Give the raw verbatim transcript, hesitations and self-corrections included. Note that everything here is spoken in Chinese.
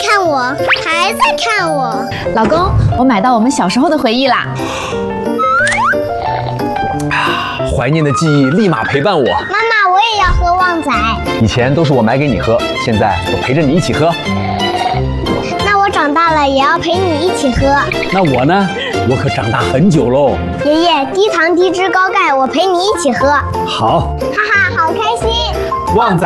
看我，还在看我。 老公，我买到我们小时候的回忆啦。 怀念的记忆立马陪伴我。 妈妈，我也要喝旺仔。 以前都是我买给你喝，现在我陪着你一起喝。 那我长大了也要陪你一起喝。 那我呢？我可长大很久喽。 爷爷，低糖低脂高钙，我陪你一起喝。 好， 哈哈，好开心。 旺仔。